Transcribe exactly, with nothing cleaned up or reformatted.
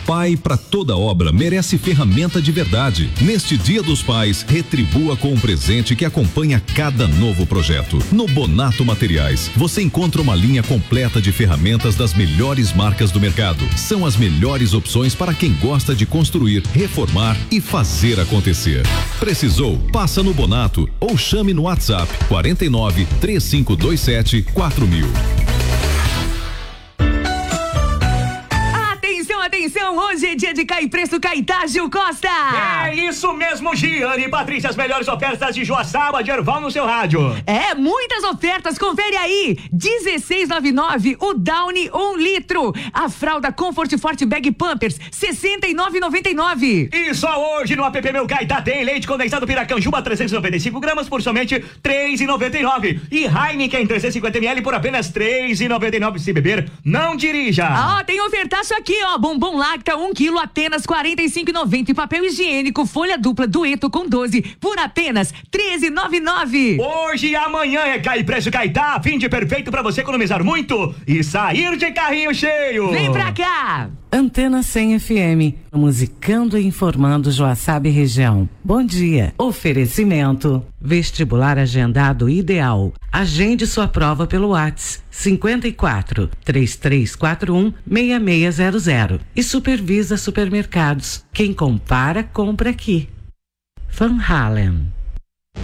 Pai para toda obra merece ferramenta de verdade. Neste Dia dos Pais, retribua com um presente que acompanha cada novo projeto. No Bonato Materiais, você encontra uma linha completa de ferramentas das melhores marcas do mercado. São as melhores opções para quem gosta de construir, reformar e fazer acontecer. Precisou? Passa no Bonato ou chame no WhatsApp quarenta e nove, três cinco dois sete, quatro mil. Atenção, hoje é dia de cair preço Caetá, Gil Costa. É isso mesmo, Giane e Patrícia, as melhores ofertas de Joaçaba, de Erval no seu rádio. É, muitas ofertas, confere aí. dezesseis e noventa e nove, o Downy um litro. A fralda Comfort Forte Bag Pampers, sessenta e nove e noventa e nove. E só hoje no app Meu Caetá tem leite condensado Piracanjuba trezentos e noventa e cinco gramas por somente três reais e noventa e nove centavos. E Heineken trezentos e cinquenta mililitros por apenas três reais e noventa e nove centavos. Se beber, não dirija. Ó, tem ofertaço aqui, ó. Bombom Lacta, um quilo, apenas quarenta e cinco reais e noventa centavos. E papel higiênico, folha dupla, dueto com doze, por apenas treze reais e noventa e nove centavos. Hoje e amanhã é Cai Preço Caetá, fim de perfeito pra você economizar muito e sair de carrinho cheio. Vem pra cá. Antena cem F M, musicando e informando Joaçaba e região. Bom dia. Oferecimento. Vestibular agendado ideal. Agende sua prova pelo WhatsApp cinquenta e quatro, três três quatro um, seis seis zero zero. E Supervisa Supermercados. Quem compara, compra aqui. Van Halen.